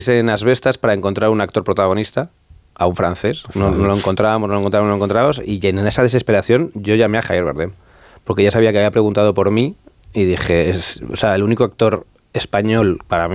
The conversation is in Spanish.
en Asbestas para encontrar un actor protagonista, a un francés. No lo encontrábamos. Y en esa desesperación yo llamé a Javier Bardem, porque ya sabía que había preguntado por mí y dije, el único actor español para mí